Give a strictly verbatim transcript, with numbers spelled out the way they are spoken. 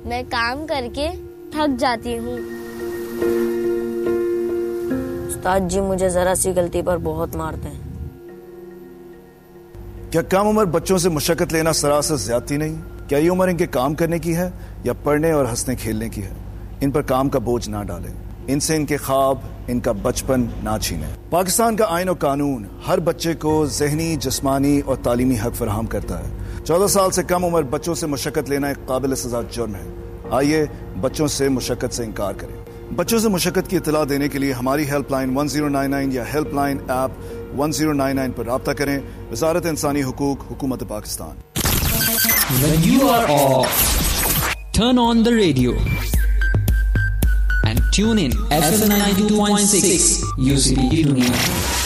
मैं काम करके थक जाती हूँ। उस्ताद जी मुझे जरा सी गलती पर बहुत मारते हैं। क्या कम उम्र बच्चों से मुशक्कत लेना सरासर ज्यादती नहीं? क्या ये उम्र इनके काम करने की है या पढ़ने और हंसने खेलने की है? इन पर काम का बोझ ना डालें, इनसे इनके ख्वाब, इनका बचपन ना छीनें। पाकिस्तान का आईन और कानून हर बच्चे को ज़हनी, जिस्मानी और तालीमी हक फराहम करता है। चौदह साल से कम उम्र बच्चों से मुशक्कत लेना एक काबिल सज़ा जुर्म है। आइए बच्चों से मुशक्कत से इनकार करें। बच्चों से मुशक्कत की इत्तला देने के लिए हमारी helpline one zero nine nine या helpline app one zero nine nine पर राब्ता करें। वज़ारत इंसानी हुकूक, हुकूमत Pakistan. When you are off, turn on the radio and tune in F M ninety-two point six U C B Dunia.